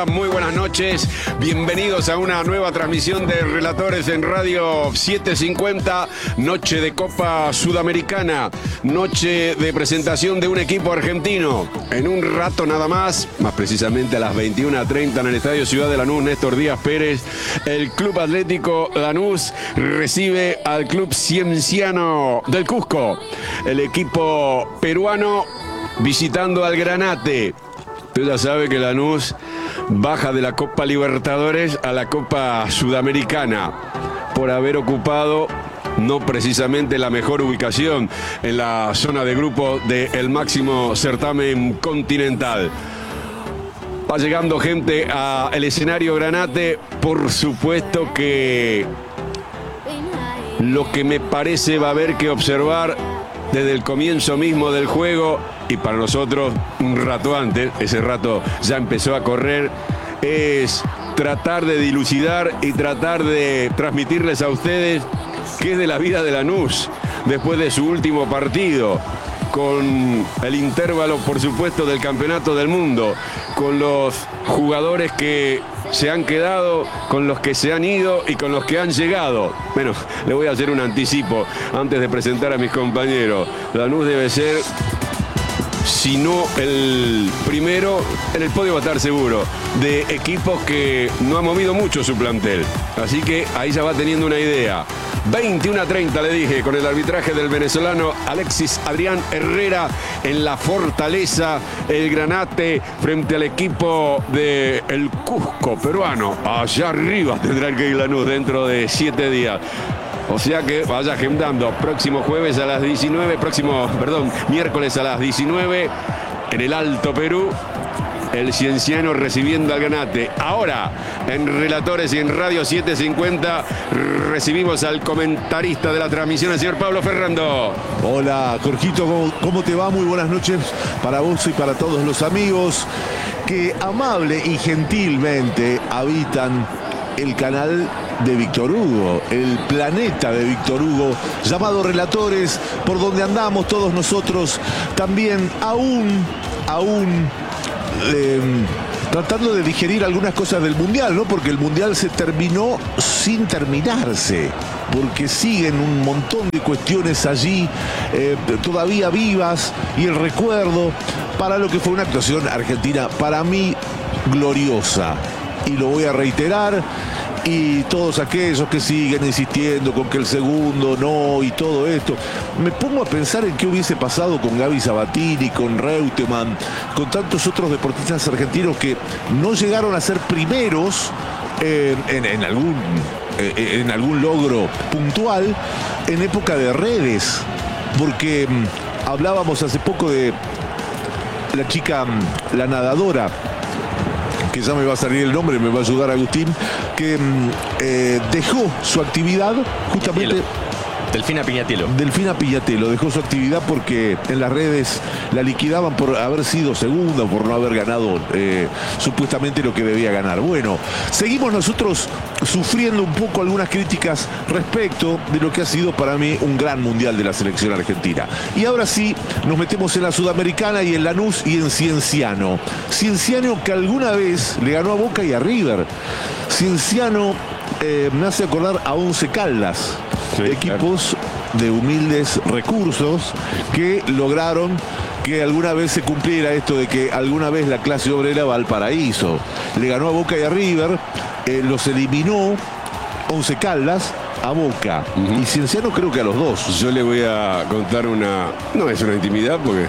Muy buenas noches, bienvenidos a una nueva transmisión de Relatores en Radio 750, noche de Copa Sudamericana, noche de presentación de un equipo argentino. En un rato nada más precisamente a las 21:30 en el Estadio Ciudad de Lanús, Néstor Díaz Pérez, el Club Atlético Lanús recibe al Club Cienciano del Cusco, el equipo peruano visitando al Granate. Usted ya sabe que Lanús baja de la Copa Libertadores a la Copa Sudamericana por haber ocupado no precisamente la mejor ubicación en la zona de grupo del máximo certamen continental. Va llegando gente al escenario Granate, por supuesto que lo que me parece va a haber que observar desde el comienzo mismo del juego, y para nosotros un rato antes, ese rato ya empezó a correr, es tratar de dilucidar y tratar de transmitirles a ustedes qué es de la vida de Lanús después de su último partido, con el intervalo, por supuesto, del Campeonato del Mundo, con los jugadores que se han quedado, con los que se han ido y con los que han llegado. Bueno, le voy a hacer un anticipo antes de presentar a mis compañeros. Lanús debe ser, si no el primero, en el podio va a estar seguro, de equipos que no ha movido mucho su plantel. Así que ahí ya va teniendo una idea. 21:30 le dije, con el arbitraje del venezolano Alexis Adrián Herrera en la Fortaleza, el Granate frente al equipo del Cusco peruano. Allá arriba tendrá que ir Lanús dentro de 7 días. O sea que vaya agendando, próximo jueves a las 19, miércoles a las 19, en el Alto Perú, el Cienciano recibiendo al Granate. Ahora, en Relatores y en Radio 750, recibimos al comentarista de la transmisión, el señor Pablo Ferrando. Hola, Jorgito, ¿cómo te va? Muy buenas noches para vos y para todos los amigos que amable y gentilmente habitan el canal de Víctor Hugo, el planeta de Víctor Hugo, llamado Relatores, por donde andamos todos nosotros también aún tratando de digerir algunas cosas del Mundial, ¿no? Porque el Mundial se terminó sin terminarse, porque siguen un montón de cuestiones allí todavía vivas, y el recuerdo para lo que fue una actuación argentina, para mí, gloriosa. Y lo voy a reiterar, y todos aquellos que siguen insistiendo con que el segundo no y todo esto, me pongo a pensar en qué hubiese pasado con Gaby Sabatini, con Reutemann, con tantos otros deportistas argentinos que no llegaron a ser primeros en algún logro puntual en época de redes, porque hablábamos hace poco de la chica, la nadadora, que ya me va a salir el nombre, me va a ayudar Agustín, que dejó su actividad justamente... Delfina Piñatelo. Delfina Piñatelo dejó su actividad porque en las redes la liquidaban por haber sido segunda, por no haber ganado supuestamente lo que debía ganar. Bueno, seguimos nosotros sufriendo un poco algunas críticas respecto de lo que ha sido para mí un gran mundial de la selección argentina. Y ahora sí, nos metemos en la Sudamericana y en Lanús y en Cienciano. Cienciano que alguna vez le ganó a Boca y a River. Cienciano me hace acordar a Once Caldas. Sí, equipos de humildes recursos que lograron que alguna vez se cumpliera esto de que alguna vez la clase obrera va al paraíso. Le ganó a Boca y a River, los eliminó Once Caldas a Boca, y Cienciano creo que a los dos. Yo le voy a contar no es una intimidad porque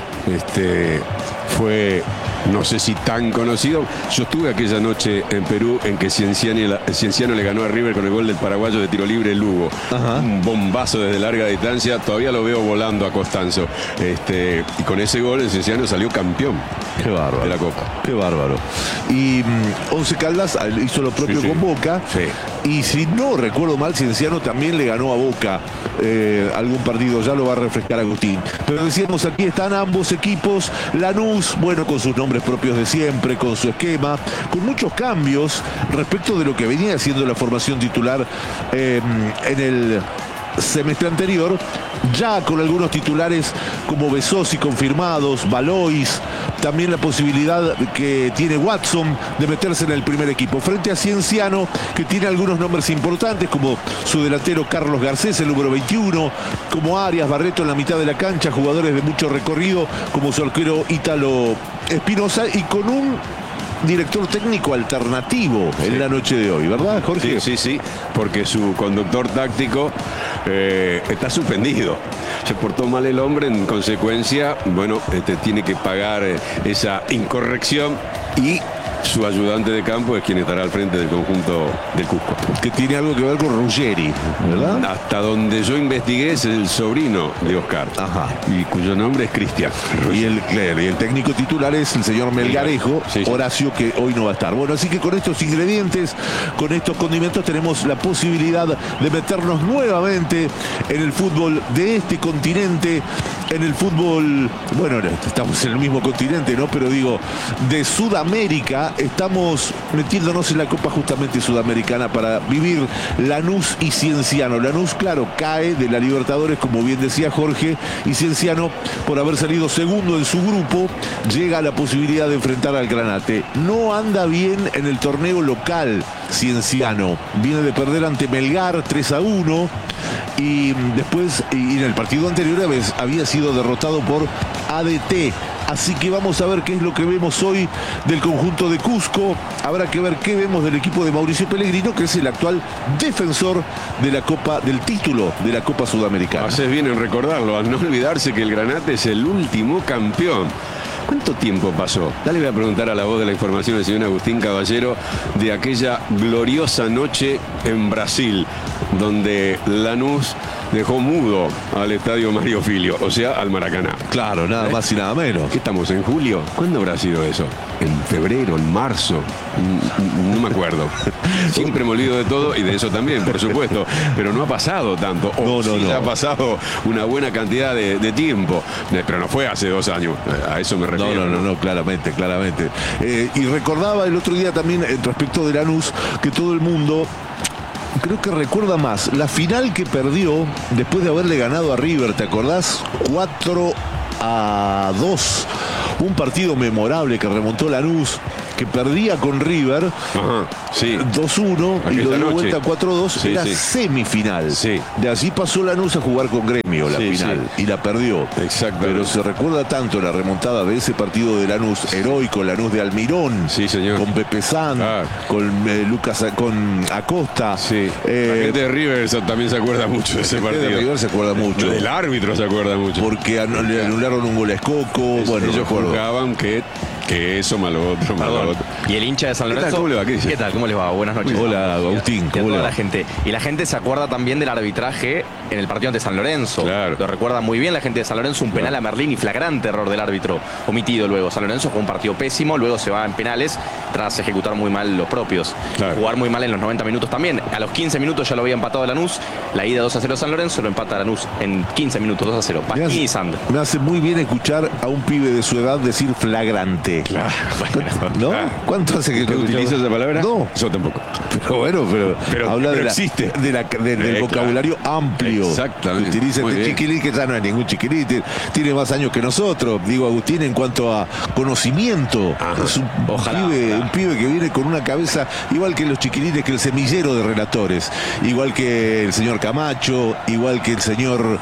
fue, no sé si tan conocido. Yo estuve aquella noche en Perú en que Cienciano le ganó a River con el gol del paraguayo de tiro libre Lugo. Ajá. Un bombazo desde larga distancia, todavía lo veo volando a Costanzo. Y con ese gol el Cienciano salió campeón. Qué bárbaro. De la Copa. Qué bárbaro. Y Once Caldas hizo lo propio con Boca. Sí. Y si no recuerdo mal, Cienciano también le ganó a Boca algún partido, ya lo va a refrescar Agustín. Pero decíamos, aquí están ambos equipos. Lanús, bueno, con sus nombres propios de siempre, con su esquema, con muchos cambios respecto de lo que venía haciendo la formación titular en semestre anterior, ya con algunos titulares como Besosi confirmados, Valois, también la posibilidad que tiene Watson de meterse en el primer equipo, frente a Cienciano, que tiene algunos nombres importantes, como su delantero Carlos Garcés, el número 21, como Arias, Barreto en la mitad de la cancha, jugadores de mucho recorrido, como su arquero Ítalo Espinosa, y con un director técnico alternativo en la noche de hoy, ¿verdad, Jorge? Sí, porque su conductor táctico está suspendido. Se portó mal el hombre, en consecuencia, bueno, tiene que pagar esa incorrección, y su ayudante de campo es quien estará al frente del conjunto del Cusco. Que tiene algo que ver con Ruggeri, ¿verdad? Hasta donde yo investigué, es el sobrino de Oscar. Ajá. Y cuyo nombre es Cristian. Y el técnico titular es el señor Melgarejo, sí. Horacio, que hoy no va a estar. Bueno, así que con estos ingredientes, con estos condimentos, tenemos la posibilidad de meternos nuevamente en el fútbol de este continente, en el fútbol, bueno, estamos en el mismo continente, ¿no? Pero digo, de Sudamérica, estamos metiéndonos en la Copa justamente Sudamericana para vivir Lanús y Cienciano. Lanús, claro, cae de la Libertadores, como bien decía Jorge, y Cienciano, por haber salido segundo en su grupo, llega a la posibilidad de enfrentar al Granate. No anda bien en el torneo local Cienciano. Viene de perder ante Melgar 3-1, y después, y en el partido anterior había sido derrotado por ADT. Así que vamos a ver qué es lo que vemos hoy del conjunto de Cusco. Habrá que ver qué vemos del equipo de Mauricio Pellegrino, que es el actual defensor de la Copa, del título de la Copa Sudamericana. Haces bien en recordarlo, al no olvidarse que el Granate es el último campeón. ¿Cuánto tiempo pasó? Dale, voy a preguntar a la voz de la información del señor Agustín Caballero de aquella gloriosa noche en Brasil, donde Lanús dejó mudo al estadio Mario Filio, o sea, al Maracaná. Claro, nada más y nada menos. ¿Qué estamos, en julio? ¿Cuándo habrá sido eso? ¿En febrero? ¿En marzo? No me acuerdo. Siempre me olvido de todo, y de eso también, por supuesto. Pero no ha pasado tanto. Ya ha pasado una buena cantidad de tiempo. Pero no fue hace 2 años. A eso me refiero. No, claramente. Y recordaba el otro día también, respecto de Lanús, que todo el mundo, creo que recuerda más la final que perdió después de haberle ganado a River, ¿te acordás? 4-2. Un partido memorable que remontó Lanús, que perdía con River. Ajá, sí. 2-1 y lo dio vuelta 4-2. Sí, era sí. Semifinal. Sí. De allí pasó Lanús a jugar con Gremio la final, y la perdió. Exacto. Pero se recuerda tanto la remontada de ese partido de Lanús, heroico, Lanús de Almirón, sí, señor, con Pepe San, con Lucas, con Acosta. Sí. La gente de River también se acuerda mucho de ese partido. De River se acuerda mucho. Del árbitro se acuerda mucho. Porque le anularon un gol a Escoco. Bueno, ellos jugaban que eso, malo otro, malo otro. Y el hincha de San Lorenzo. ¿Cómo le va? ¿Qué tal? ¿Cómo les va? Buenas noches. Hola, Agustín. ¿Cómo le va? La gente. Y la gente se acuerda también del arbitraje en el partido ante San Lorenzo. Claro. Lo recuerda muy bien la gente de San Lorenzo, un penal a Merlín y flagrante error del árbitro, omitido luego. San Lorenzo fue un partido pésimo, luego se va en penales tras ejecutar muy mal los propios. Claro. Jugar muy mal en los 90 minutos también. A los 15 minutos ya lo había empatado Lanús. La ida 2-0 San Lorenzo, lo empata Lanús en 15 minutos, 2-0. Pasquini y Sand. Me hace muy bien escuchar a un pibe de su edad decir flagrante. Claro. ¿No? ¿Cuánto hace que utilizo esa palabra? No. Yo tampoco. Pero bueno, pero habla pero de existe. Del vocabulario amplio. Exactamente. Que utiliza este chiquilín, que ya no es ningún chiquilín, tiene más años que nosotros. Digo, Agustín, en cuanto a conocimiento. Ajá. Es un pibe que viene con una cabeza igual que los chiquilines, que el semillero de relatores. Igual que el señor Camacho, igual que el señor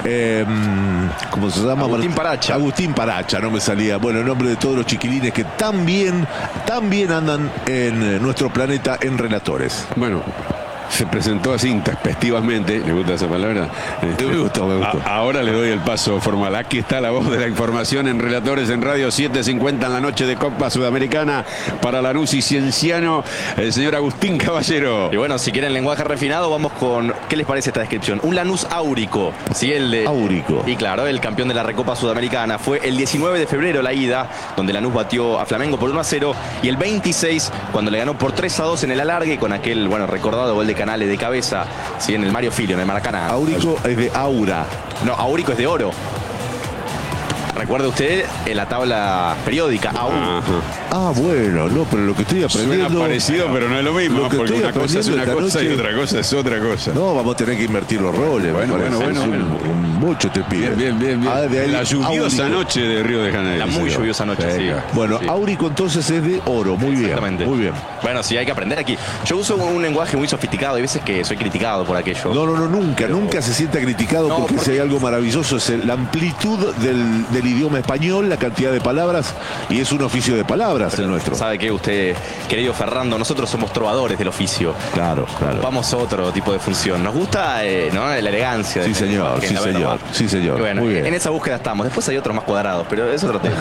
¿cómo se llama? Agustín Paracha. Agustín Paracha, no me salía. Bueno, en nombre de todos los chiquilines que también andan en nuestro planeta en relatores. Bueno, se presentó así intempestivamente. ¿Le gusta esa palabra? Me gusta. Ahora le doy el paso formal. Aquí está la voz de la información en Relatores en Radio 750 en la noche de Copa Sudamericana para Lanús y Cienciano, el señor Agustín Caballero. Y bueno, si quieren lenguaje refinado, vamos con... ¿Qué les parece esta descripción? Un Lanús áurico. ¿Sí? El de... Áurico. Y claro, el campeón de la Recopa Sudamericana. Fue el 19 de febrero la ida, donde Lanús batió a Flamengo por 1-0. Y el 26, cuando le ganó por 3-2 en el alargue, con aquel, bueno, recordado gol de Canales de cabeza, ¿sí? En el Mario Filio, en el Maracaná. Áurico es de aura. No, áurico es de oro. Recuerde usted en la tabla periódica, AU. Ajá. Ah, bueno, no, pero lo que estoy aprendiendo... Suena parecido, pero no es lo mismo, Lo que porque estoy una cosa es una aprendiendo cosa esta y noche- otra cosa es otra cosa. No, vamos a tener que invertir los roles. Bueno, me parece. bueno, Es bueno. mucho te pide. Bien. Ah, de ahí, La lluviosa Áurico. noche de Río de Janeiro. La muy señor. lluviosa noche, sí. Bueno, Sí. Áurico entonces es de oro. Muy bien. Exactamente. Muy bien. Bueno, sí, hay que aprender aquí. Yo uso un lenguaje muy sofisticado. Hay veces que soy criticado por aquello. No, nunca se sienta criticado No, porque si hay algo maravilloso es la amplitud del idioma español, la cantidad de palabras, y es un oficio de palabras el nuestro. ¿Sabe qué usted, querido Ferrando? Nosotros somos trovadores del oficio. Claro. Vamos a otro tipo de función. Nos gusta ¿no? la elegancia. Sí, del señor, lenguaje, sí, la verdad. señor, sí, señor. Y bueno, Muy bien. en esa búsqueda estamos. Después hay otros más cuadrados, pero es otro tema.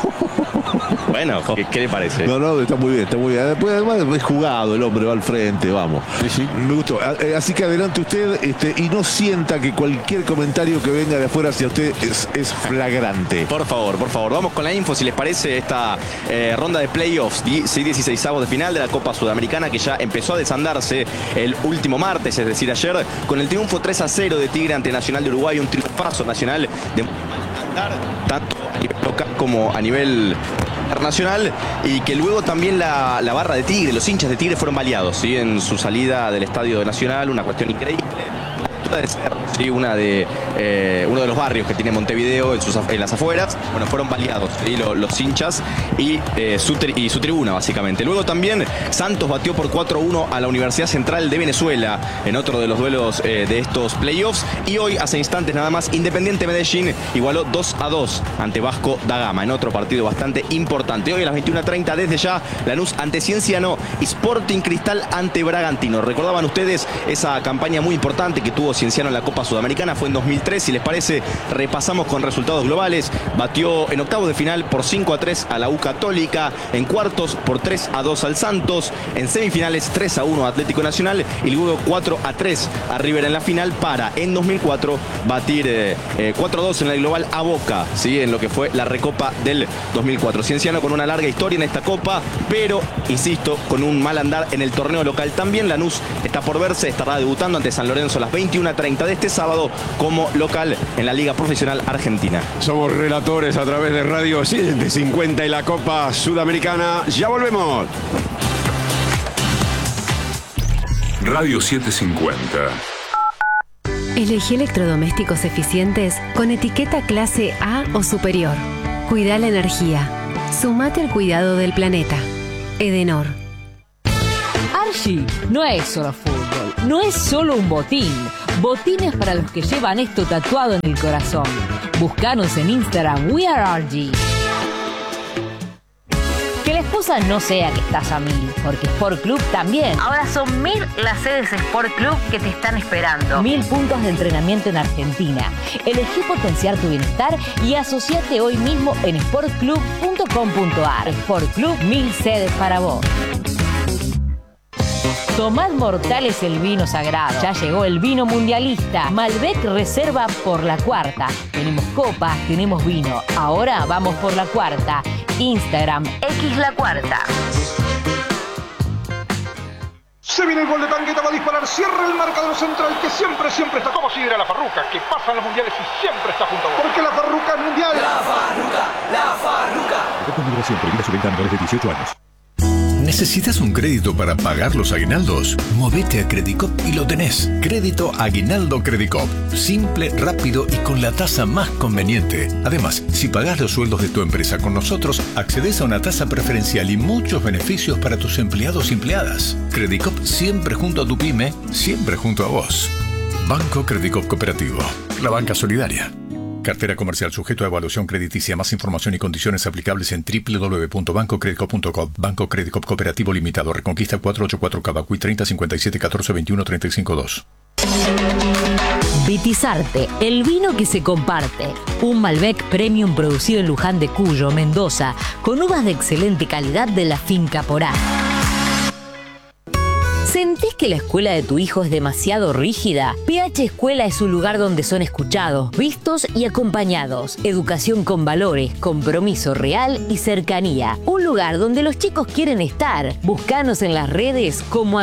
Bueno, ¿qué le parece? No, está muy bien, está muy bien. Después, además, es jugado, el hombre va al frente, vamos. Sí. Me gustó. Así que adelante usted y no sienta que cualquier comentario que venga de afuera hacia usted es flagrante. Por favor. Vamos con la info, si les parece, esta ronda de playoffs, 16avos de final de la Copa Sudamericana, que ya empezó a desandarse el último martes, es decir, ayer, con el triunfo 3-0 de Tigre ante Nacional de Uruguay, un triunfazo nacional de tanto a nivel local como a nivel internacional, y que luego también la barra de Tigre, los hinchas de Tigre fueron baleados, ¿sí? En su salida del Estadio Nacional, una cuestión increíble. De ser, ¿sí? uno de los barrios que tiene Montevideo en las afueras, bueno, fueron baleados, ¿sí? los hinchas y su tribuna, básicamente. Luego también Santos batió por 4-1 a la Universidad Central de Venezuela en otro de los duelos de estos playoffs, y hoy, hace instantes nada más, Independiente Medellín igualó 2-2 ante Vasco da Gama en otro partido bastante importante. Hoy a las 21:30 desde ya, Lanús ante Cienciano y Sporting Cristal ante Bragantino. ¿Recordaban ustedes esa campaña muy importante que tuvo Cienciano en la Copa Sudamericana? Fue en 2003, si les parece, repasamos con resultados globales. Batió en octavos de final por 5-3 a la U Católica, en cuartos por 3-2 al Santos, en semifinales 3-1 a Atlético Nacional y luego 4-3 a River en la final, para en 2004 batir 4-2 en la global a Boca, ¿sí? En lo que fue la Recopa del 2004. Cienciano con una larga historia en esta Copa, pero, insisto, con un mal andar en el torneo local también. Lanús está por verse, estará debutando ante San Lorenzo a las 21:30 de este sábado como local en la Liga Profesional Argentina. Somos relatores a través de Radio 750 y la Copa Sudamericana. Ya volvemos. Radio 750. Elegí electrodomésticos eficientes con etiqueta clase A o superior. Cuida la energía. Sumate al cuidado del planeta. Edenor. Archie no es solo fútbol, no es solo un botín. Botines para los que llevan esto tatuado en el corazón. Búscanos en Instagram, We Are Archie. Que la esposa no sea que estás a 1000, porque Sport Club también. Ahora son 1000 las sedes Sport Club que te están esperando. 1000 puntos de entrenamiento en Argentina. Elegí potenciar tu bienestar y asociate hoy mismo en sportclub.com.ar. Sport Club, 1000 sedes para vos. Tomad Mortales, el vino sagrado. Ya llegó el vino mundialista. Malbec Reserva por la cuarta. Tenemos copas, tenemos vino. Ahora vamos por la cuarta. Instagram, X la cuarta. Se viene el gol de Tangueta, va a disparar, cierra el marcador central que siempre está como Sidra La Farruca, que pasa en los mundiales y siempre está junto a vos. Porque La Farruca es mundial. La Farruca. Con migración prohibida su venta a menores de 18 años. ¿Necesitas un crédito para pagar los aguinaldos? Movete a Credicop y lo tenés. Crédito Aguinaldo Credicop. Simple, rápido y con la tasa más conveniente. Además, si pagás los sueldos de tu empresa con nosotros, accedes a una tasa preferencial y muchos beneficios para tus empleados y empleadas. Credicop, siempre junto a tu pyme, siempre junto a vos. Banco Credicop Cooperativo. La banca solidaria. Cartera comercial sujeto a evaluación crediticia. Más información y condiciones aplicables en www.bancocredicop.com. Banco Credicop Cooperativo Limitado. Reconquista 484 Cavacuy 30 57 14 21 35 2. Vitizarte, el vino que se comparte. Un Malbec Premium producido en Luján de Cuyo, Mendoza, con uvas de excelente calidad de la finca Porá. ¿Sentís que la escuela de tu hijo es demasiado rígida? PH Escuela es un lugar donde son escuchados, vistos y acompañados. Educación con valores, compromiso real y cercanía. Un lugar donde los chicos quieren estar. Búscanos en las redes como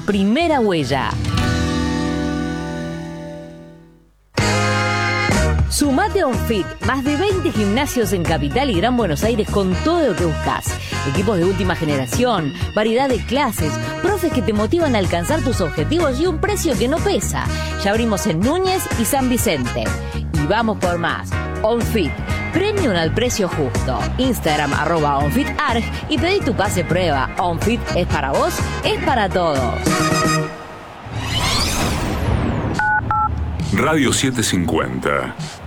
@primerahuella. Sumate a OnFit, más de 20 gimnasios en Capital y Gran Buenos Aires con todo lo que buscas. Equipos de última generación, variedad de clases, profes que te motivan a alcanzar tus objetivos y un precio que no pesa. Ya abrimos en Núñez y San Vicente. Y vamos por más. OnFit, premium al precio justo. Instagram @OnFitArg y pedí tu pase prueba. OnFit es para vos, es para todos. Radio 750.